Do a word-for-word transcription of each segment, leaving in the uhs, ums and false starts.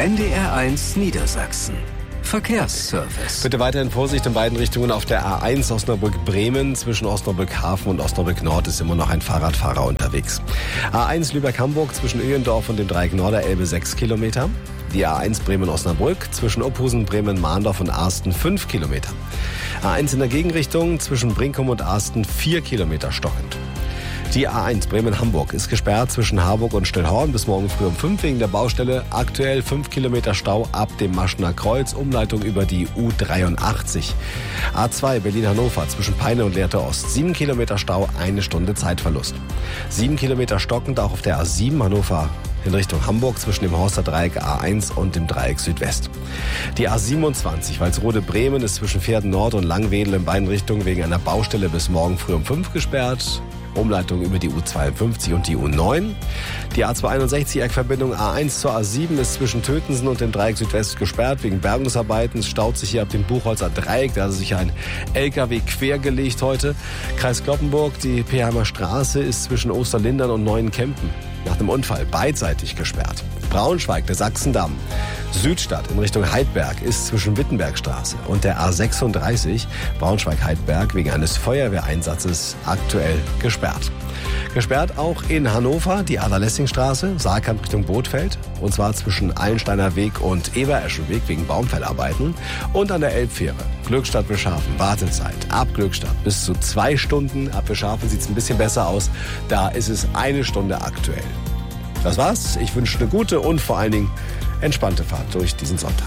N D R eins Niedersachsen. Verkehrsservice. Bitte weiterhin Vorsicht in beiden Richtungen auf der A eins Osnabrück-Bremen. Zwischen Osnabrück-Hafen und Osnabrück-Nord ist immer noch ein Fahrradfahrer unterwegs. A eins Lübeck-Hamburg zwischen Öhlendorf und dem Dreieck Norderelbe sechs Kilometer. Die A eins Bremen-Osnabrück zwischen Opphusen, Bremen, Mahndorf und Arsten fünf Kilometer. A eins in der Gegenrichtung zwischen Brinkum und Arsten vier Kilometer stockend. Die A eins Bremen-Hamburg ist gesperrt zwischen Harburg und Stillhorn bis morgen früh um fünf wegen der Baustelle. Aktuell fünf Kilometer Stau ab dem Maschner Kreuz, Umleitung über die U dreiundachtzig. A zwei Berlin-Hannover zwischen Peine und Lehrte Ost, sieben Kilometer Stau, eine Stunde Zeitverlust. sieben Kilometer stockend auch auf der A sieben Hannover in Richtung Hamburg zwischen dem Horster Dreieck A eins und dem Dreieck Südwest. Die A siebenundzwanzig Walsrode-Bremen ist zwischen Pferden Nord und Langwedel in beiden Richtungen wegen einer Baustelle bis morgen früh um fünf gesperrt. Umleitung über die U zweiundfünfzig und die U neun. Die A zweihunderteinundsechzig Eckverbindung A eins zur A sieben ist zwischen Tötensen und dem Dreieck Südwest gesperrt wegen Bergungsarbeiten. Es staut sich hier ab dem Buchholzer Dreieck. Da hat sich ein L K W quergelegt heute. Kreis Cloppenburg, die Peheimer Straße ist zwischen Osterlindern und Neuenkempen nach dem Unfall beidseitig gesperrt. Braunschweig, der Sachsendamm. Südstadt in Richtung Heidberg ist zwischen Wittenbergstraße und der A sechsunddreißig Braunschweig-Heidberg wegen eines Feuerwehreinsatzes aktuell gesperrt. Gesperrt auch in Hannover die Adler-Lessing-Straße, Saalkamp Richtung Bothfeld, und zwar zwischen Eilensteiner Weg und Ebereschenweg wegen Baumfellarbeiten, und an der Elbfähre Glückstadt-Wischhafen, Wartezeit ab Glückstadt bis zu zwei Stunden. Ab Wischhafen sieht es ein bisschen besser aus, da ist es eine Stunde aktuell. Das war's, ich wünsche eine gute und vor allen Dingen entspannte Fahrt durch diesen Sonntag.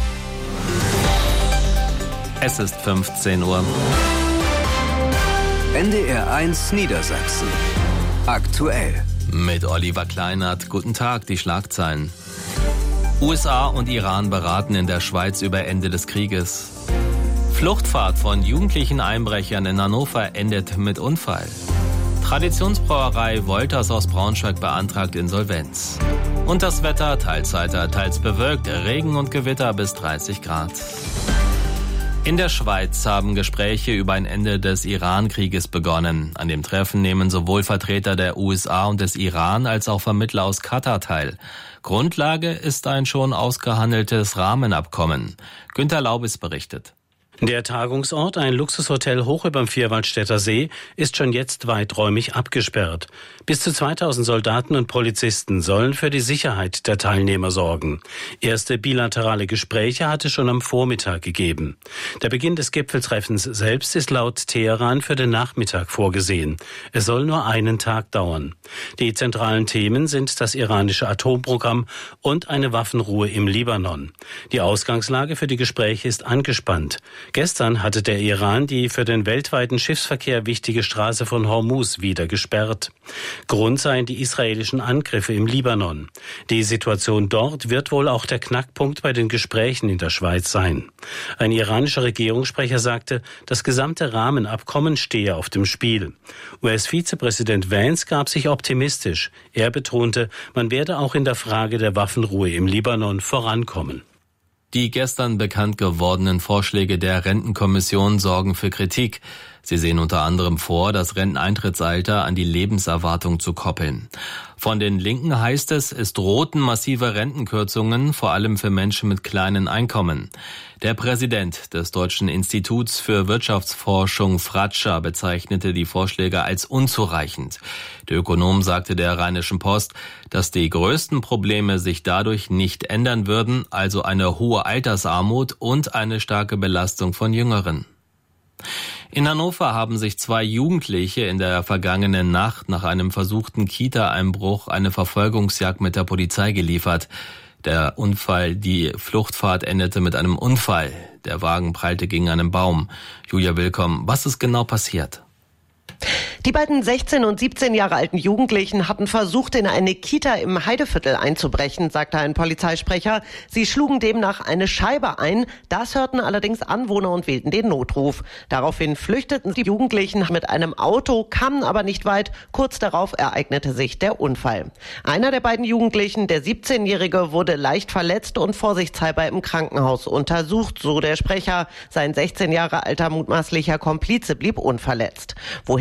Es ist fünfzehn Uhr. N D R eins Niedersachsen. Aktuell. Mit Oliver Kleinert. Guten Tag, die Schlagzeilen. U S A und Iran beraten in der Schweiz über Ende des Krieges. Fluchtfahrt von jugendlichen Einbrechern in Hannover endet mit Unfall. Traditionsbrauerei Wolters aus Braunschweig beantragt Insolvenz. Und das Wetter, teils heiter, teils bewölkt, Regen und Gewitter bis dreißig Grad. In der Schweiz haben Gespräche über ein Ende des Iran-Krieges begonnen. An dem Treffen nehmen sowohl Vertreter der U S A und des Iran als auch Vermittler aus Katar teil. Grundlage ist ein schon ausgehandeltes Rahmenabkommen. Günter Laubis berichtet. Der Tagungsort, ein Luxushotel hoch überm Vierwaldstätter See, ist schon jetzt weiträumig abgesperrt. Bis zu zweitausend Soldaten und Polizisten sollen für die Sicherheit der Teilnehmer sorgen. Erste bilaterale Gespräche hat es schon am Vormittag gegeben. Der Beginn des Gipfeltreffens selbst ist laut Teheran für den Nachmittag vorgesehen. Es soll nur einen Tag dauern. Die zentralen Themen sind das iranische Atomprogramm und eine Waffenruhe im Libanon. Die Ausgangslage für die Gespräche ist angespannt. Gestern hatte der Iran die für den weltweiten Schiffsverkehr wichtige Straße von Hormuz wieder gesperrt. Grund seien die israelischen Angriffe im Libanon. Die Situation dort wird wohl auch der Knackpunkt bei den Gesprächen in der Schweiz sein. Ein iranischer Regierungssprecher sagte, das gesamte Rahmenabkommen stehe auf dem Spiel. U S-Vizepräsident Vance gab sich optimistisch. Er betonte, man werde auch in der Frage der Waffenruhe im Libanon vorankommen. Die gestern bekannt gewordenen Vorschläge der Rentenkommission sorgen für Kritik. Sie sehen unter anderem vor, das Renteneintrittsalter an die Lebenserwartung zu koppeln. Von den Linken heißt es, es drohten massive Rentenkürzungen, vor allem für Menschen mit kleinen Einkommen. Der Präsident des Deutschen Instituts für Wirtschaftsforschung, Fratscher, bezeichnete die Vorschläge als unzureichend. Der Ökonom sagte der Rheinischen Post, dass die größten Probleme sich dadurch nicht ändern würden, also eine hohe Altersarmut und eine starke Belastung von Jüngeren. In Hannover haben sich zwei Jugendliche in der vergangenen Nacht nach einem versuchten Kita-Einbruch eine Verfolgungsjagd mit der Polizei geliefert. Der Unfall, die Fluchtfahrt endete mit einem Unfall. Der Wagen prallte gegen einen Baum. Julia Willkomm, was ist genau passiert? Die beiden sechzehn und siebzehn Jahre alten Jugendlichen hatten versucht, in eine Kita im Heideviertel einzubrechen, sagte ein Polizeisprecher. Sie schlugen demnach eine Scheibe ein. Das hörten allerdings Anwohner und wählten den Notruf. Daraufhin flüchteten die Jugendlichen mit einem Auto, kamen aber nicht weit. Kurz darauf ereignete sich der Unfall. Einer der beiden Jugendlichen, der siebzehnjährige, wurde leicht verletzt und vorsichtshalber im Krankenhaus untersucht, so der Sprecher. Sein sechzehn Jahre alter mutmaßlicher Komplize blieb unverletzt. Woher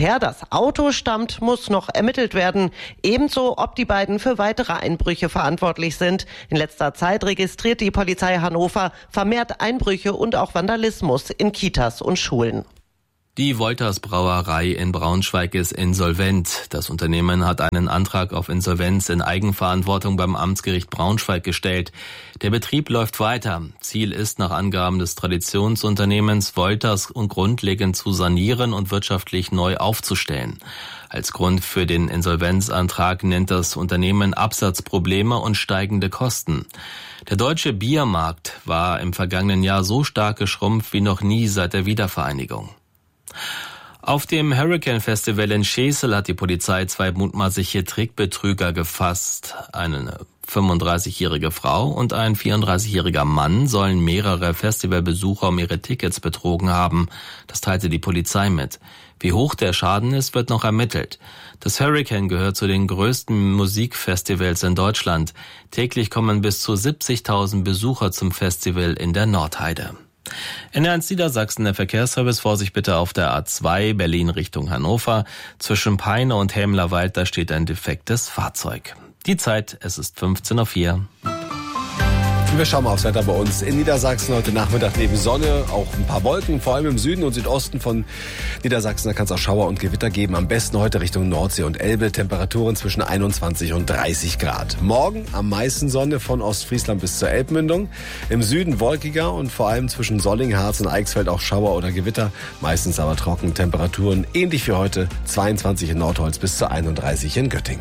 Woher das Auto stammt, muss noch ermittelt werden. Ebenso, ob die beiden für weitere Einbrüche verantwortlich sind. In letzter Zeit registriert die Polizei Hannover vermehrt Einbrüche und auch Vandalismus in Kitas und Schulen. Die Wolters Brauerei in Braunschweig ist insolvent. Das Unternehmen hat einen Antrag auf Insolvenz in Eigenverantwortung beim Amtsgericht Braunschweig gestellt. Der Betrieb läuft weiter. Ziel ist nach Angaben des Traditionsunternehmens Wolters grundlegend zu sanieren und wirtschaftlich neu aufzustellen. Als Grund für den Insolvenzantrag nennt das Unternehmen Absatzprobleme und steigende Kosten. Der deutsche Biermarkt war im vergangenen Jahr so stark geschrumpft wie noch nie seit der Wiedervereinigung. Auf dem Hurricane Festival in Schesel hat die Polizei zwei mutmaßliche Trickbetrüger gefasst. Eine fünfunddreißigjährige Frau und ein vierunddreißigjähriger Mann sollen mehrere Festivalbesucher um ihre Tickets betrogen haben. Das teilte die Polizei mit. Wie hoch der Schaden ist, wird noch ermittelt. Das Hurricane gehört zu den größten Musikfestivals in Deutschland. Täglich kommen bis zu siebzigtausend Besucher zum Festival in der Nordheide. In eins Niedersachsen der Verkehrsservice, Vorsicht bitte auf der A zwei Berlin Richtung Hannover. Zwischen Peine und Helmlerwald, da steht ein defektes Fahrzeug. Die Zeit, es ist fünfzehn Uhr vier. Wir schauen mal aufs Wetter bei uns in Niedersachsen. Heute Nachmittag neben Sonne, auch ein paar Wolken, vor allem im Süden und Südosten von Niedersachsen. Da kann es auch Schauer und Gewitter geben. Am besten heute Richtung Nordsee und Elbe. Temperaturen zwischen einundzwanzig und dreißig Grad. Morgen am meisten Sonne von Ostfriesland bis zur Elbmündung. Im Süden wolkiger und vor allem zwischen Solling, Harz und Eichsfeld auch Schauer oder Gewitter. Meistens aber trocken. Temperaturen ähnlich wie heute. zweiundzwanzig in Nordholz bis zu einunddreißig in Göttingen.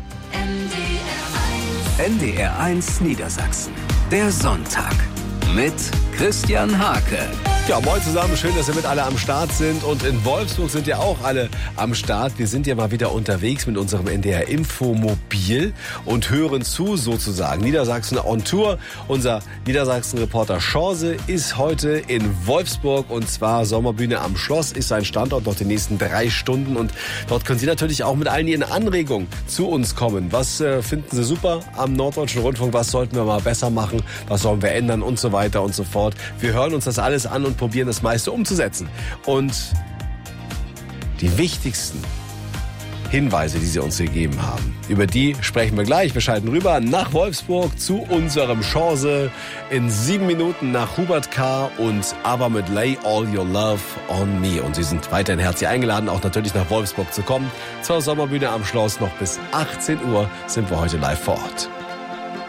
N D R eins Niedersachsen. Der Sonntag mit Christian Hake. Ja, moin zusammen. Schön, dass ihr mit alle am Start sind. Und in Wolfsburg sind ja auch alle am Start. Wir sind ja mal wieder unterwegs mit unserem N D R Infomobil und hören zu sozusagen. Niedersachsen on Tour. Unser Niedersachsen-Reporter Schorse ist heute in Wolfsburg und zwar Sommerbühne am Schloss ist sein Standort noch die nächsten drei Stunden. Und dort können Sie natürlich auch mit allen Ihren Anregungen zu uns kommen. Was äh, finden Sie super am Norddeutschen Rundfunk? Was sollten wir mal besser machen? Was sollen wir ändern? Und so weiter und so fort. Wir hören uns das alles an und probieren das meiste umzusetzen. Und die wichtigsten Hinweise, die Sie uns gegeben haben, über die sprechen wir gleich. Wir schalten rüber nach Wolfsburg zu unserem Chance in sieben Minuten nach Hubert K. und aber mit Lay All Your Love on Me. Und Sie sind weiterhin herzlich eingeladen, auch natürlich nach Wolfsburg zu kommen. Zur Sommerbühne am Schloss noch bis achtzehn Uhr sind wir heute live vor Ort.